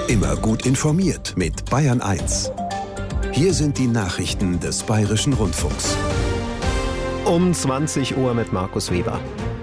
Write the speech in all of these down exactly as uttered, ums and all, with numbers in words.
Immer gut informiert mit Bayern eins. Hier sind die Nachrichten des Bayerischen Rundfunks. Um zwanzig Uhr mit Markus Weber.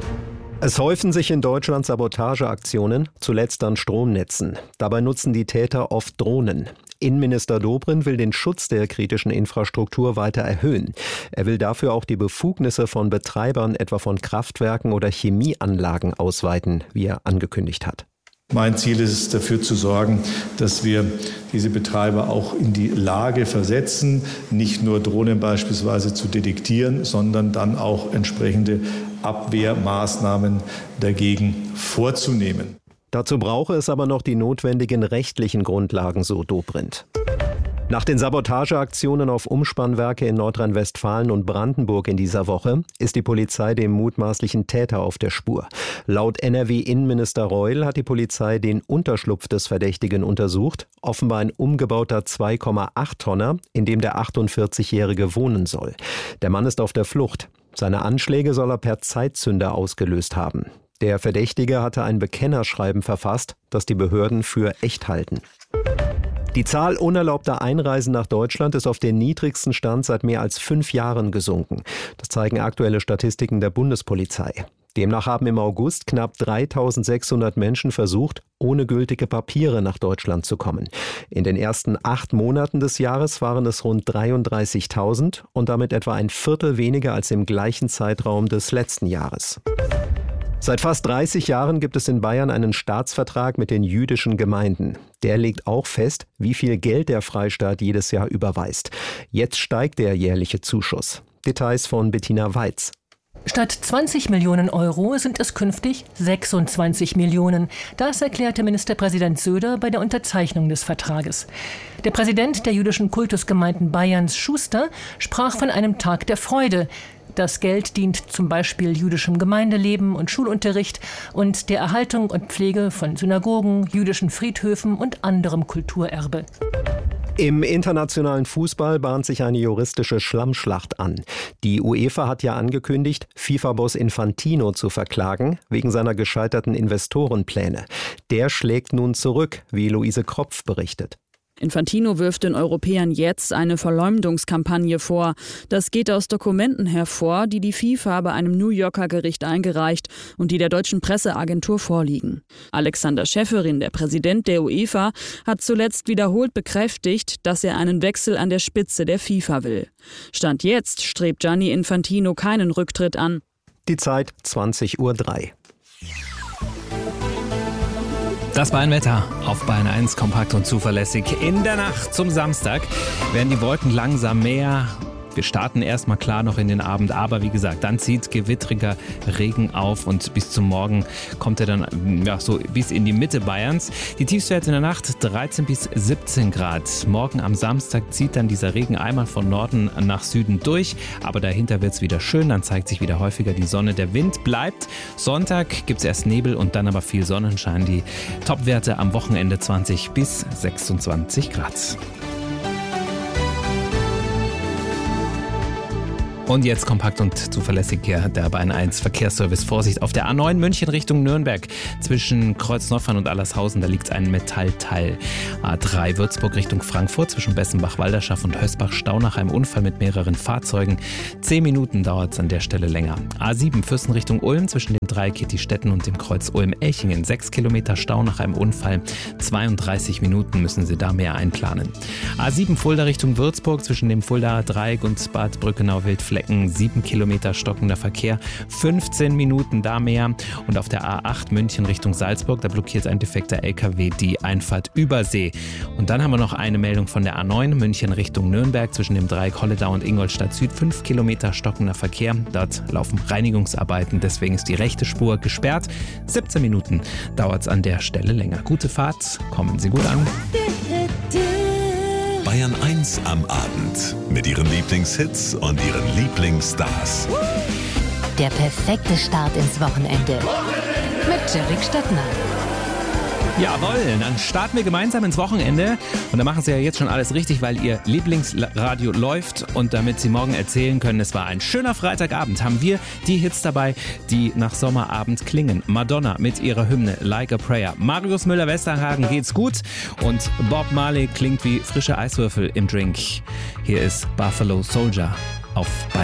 Es häufen sich in Deutschland Sabotageaktionen, zuletzt an Stromnetzen. Dabei nutzen die Täter oft Drohnen. Innenminister Dobrindt will den Schutz der kritischen Infrastruktur weiter erhöhen. Er will dafür auch die Befugnisse von Betreibern etwa von Kraftwerken oder Chemieanlagen ausweiten, wie er angekündigt hat. Mein Ziel ist es, dafür zu sorgen, dass wir diese Betreiber auch in die Lage versetzen, nicht nur Drohnen beispielsweise zu detektieren, sondern dann auch entsprechende Abwehrmaßnahmen dagegen vorzunehmen. Dazu brauche es aber noch die notwendigen rechtlichen Grundlagen, so Dobrindt. Nach den Sabotageaktionen auf Umspannwerke in Nordrhein-Westfalen und Brandenburg in dieser Woche ist die Polizei dem mutmaßlichen Täter auf der Spur. Laut N R W-Innenminister Reul hat die Polizei den Unterschlupf des Verdächtigen untersucht, offenbar ein umgebauter zwei Komma acht Tonner, in dem der achtundvierzigjährige wohnen soll. Der Mann ist auf der Flucht. Seine Anschläge soll er per Zeitzünder ausgelöst haben. Der Verdächtige hatte ein Bekennerschreiben verfasst, das die Behörden für echt halten. Die Zahl unerlaubter Einreisen nach Deutschland ist auf den niedrigsten Stand seit mehr als fünf Jahren gesunken. Das zeigen aktuelle Statistiken der Bundespolizei. Demnach haben im August knapp dreitausendsechshundert Menschen versucht, ohne gültige Papiere nach Deutschland zu kommen. In den ersten acht Monaten des Jahres waren es rund dreiunddreißigtausend und damit etwa ein Viertel weniger als im gleichen Zeitraum des letzten Jahres. Seit fast dreißig Jahren gibt es in Bayern einen Staatsvertrag mit den jüdischen Gemeinden. Der legt auch fest, wie viel Geld der Freistaat jedes Jahr überweist. Jetzt steigt der jährliche Zuschuss. Details von Bettina Weiz. Statt zwanzig Millionen Euro sind es künftig sechsundzwanzig Millionen. Das erklärte Ministerpräsident Söder bei der Unterzeichnung des Vertrages. Der Präsident der jüdischen Kultusgemeinden Bayerns, Schuster, sprach von einem Tag der Freude. Das Geld dient zum Beispiel jüdischem Gemeindeleben und Schulunterricht und der Erhaltung und Pflege von Synagogen, jüdischen Friedhöfen und anderem Kulturerbe. Im internationalen Fußball bahnt sich eine juristische Schlammschlacht an. Die UEFA hat ja angekündigt, FIFA-Boss Infantino zu verklagen, wegen seiner gescheiterten Investorenpläne. Der schlägt nun zurück, wie Luise Kropf berichtet. Infantino wirft den Europäern jetzt eine Verleumdungskampagne vor. Das geht aus Dokumenten hervor, die die FIFA bei einem New Yorker Gericht eingereicht und die der deutschen Presseagentur vorliegen. Alexander Schäferin, der Präsident der UEFA, hat zuletzt wiederholt bekräftigt, dass er einen Wechsel an der Spitze der FIFA will. Stand jetzt strebt Gianni Infantino keinen Rücktritt an. Die Zeit zwanzig Uhr drei. Das Bayern-Wetter auf Bayern eins, kompakt und zuverlässig. In der Nacht zum Samstag werden die Wolken langsam mehr. Wir starten erstmal klar noch in den Abend, aber wie gesagt, dann zieht gewittriger Regen auf und bis zum Morgen kommt er dann ja, so bis in die Mitte Bayerns. Die Tiefstwerte in der Nacht dreizehn bis siebzehn Grad. Morgen am Samstag zieht dann dieser Regen einmal von Norden nach Süden durch, aber dahinter wird es wieder schön, dann zeigt sich wieder häufiger die Sonne. Der Wind bleibt. Sonntag gibt es erst Nebel und dann aber viel Sonnenschein. Die Topwerte am Wochenende zwanzig bis sechsundzwanzig Grad. Und jetzt kompakt und zuverlässig hier der Bayern eins Verkehrsservice. Vorsicht auf der A neun München Richtung Nürnberg. Zwischen Kreuzneuffern und Allershausen, da liegt ein Metallteil. A drei Würzburg Richtung Frankfurt zwischen Bessenbach-Walderschaft und Hösbach-Staunach. Ein Unfall mit mehreren Fahrzeugen. Zehn Minuten dauert es an der Stelle länger. A sieben Fürsten Richtung Ulm zwischen dem Dreieck Kittistetten und dem Kreuz Ulm-Elchingen. Sechs Kilometer Stau nach einem Unfall. zweiunddreißig Minuten müssen Sie da mehr einplanen. A sieben Fulda Richtung Würzburg zwischen dem Fuldaer Dreieck und Bad Brückenau-Wildflecken. sieben Kilometer stockender Verkehr, fünfzehn Minuten da mehr. Und auf der A acht München Richtung Salzburg, da blockiert ein defekter L K W die Einfahrt über See. Und dann haben wir noch eine Meldung von der A neun München Richtung Nürnberg zwischen dem Dreieck Holledau und Ingolstadt Süd, fünf Kilometer stockender Verkehr. Dort laufen Reinigungsarbeiten, deswegen ist die rechte Spur gesperrt. siebzehn Minuten dauert es an der Stelle länger. Gute Fahrt, kommen Sie gut an. Bayern eins am Abend mit ihren Lieblingshits und ihren Lieblingsstars. Der perfekte Start ins Wochenende mit Jörg Stettner. Jawohl, dann starten wir gemeinsam ins Wochenende und da machen Sie ja jetzt schon alles richtig, weil Ihr Lieblingsradio läuft und damit Sie morgen erzählen können, es war ein schöner Freitagabend, haben wir die Hits dabei, die nach Sommerabend klingen. Madonna mit ihrer Hymne Like a Prayer. Marius Müller-Westernhagen geht's gut und Bob Marley klingt wie frische Eiswürfel im Drink. Hier ist Buffalo Soldier auf Bayern.